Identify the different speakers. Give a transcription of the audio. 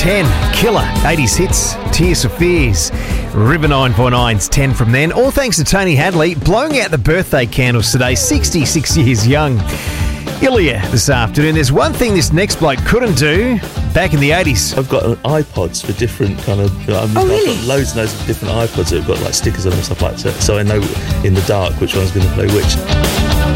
Speaker 1: 10. Killer, 80s hits, Tears for Fears. River 9.9's 10 from then. All thanks to Tony Hadley, blowing out the birthday candles today, 66 years young. Ilya this afternoon. There's one thing this next bloke couldn't do back in the 80s.
Speaker 2: I've got iPods for different kind of... I've got loads and loads of different iPods that have got like stickers on them and stuff like that. So I know in the dark which one's going to play which.